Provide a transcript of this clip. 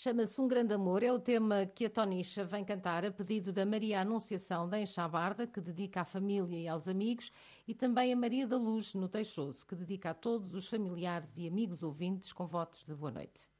Chama-se Um Grande Amor, é o tema que a Tonicha vem cantar a pedido da Maria Anunciação da Enxabarda, que dedica à família e aos amigos, e também a Maria da Luz, no Teixoso, que dedica a todos os familiares e amigos ouvintes com votos de boa noite.